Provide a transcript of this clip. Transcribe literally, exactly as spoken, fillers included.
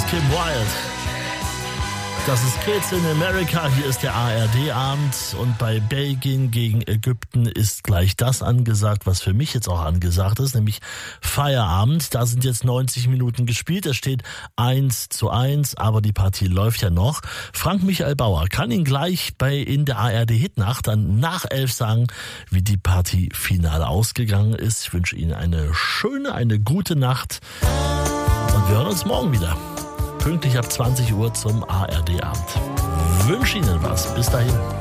Kim Wilde. Das ist Kids in America, hier ist der A R D-Abend und bei Belgien gegen Ägypten ist gleich das angesagt, was für mich jetzt auch angesagt ist, nämlich Feierabend. Da sind jetzt neunzig Minuten gespielt, es steht eins zu eins, aber die Partie läuft ja noch. Frank-Michael Bauer kann Ihnen gleich bei in der A R D-Hitnacht dann nach elf sagen, wie die Partie final ausgegangen ist. Ich wünsche Ihnen eine schöne, eine gute Nacht und wir hören uns morgen wieder. Pünktlich ab zwanzig Uhr zum A R D-Abend. Wünsche Ihnen was. Bis dahin.